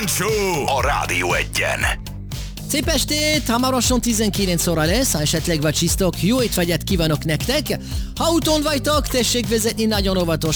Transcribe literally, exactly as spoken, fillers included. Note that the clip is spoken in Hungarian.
Kejfejancsi Show a Rádió Egyen. Szép estét! Hamarosan tizenkilenc óra lesz, ha esetleg vacsisztok, jó étvágyat kívánok nektek! Ha úton vagytok, tessék vezetni nagyon óvatosan.